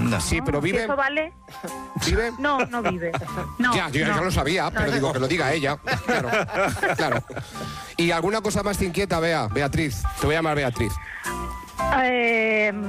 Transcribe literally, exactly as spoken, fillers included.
Anda. Sí, pero vive... ¿Eso vale? ¿Vive? No, no vive. No, ya, yo ya no. lo sabía, pero No. digo que lo diga ella. Claro, claro. ¿Y alguna cosa más te inquieta, Bea? Beatriz, te voy a llamar Beatriz. Eh,